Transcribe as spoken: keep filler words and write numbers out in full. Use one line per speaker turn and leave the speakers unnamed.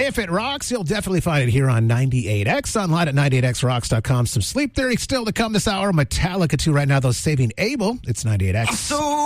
If it rocks, you'll definitely find it here on ninety-eight X, online at ninety-eight x rocks dot com. Some Sleep Theory still to come this hour. Metallica, too, right now, though, Saving Abel. It's ninety-eight X.
I'm so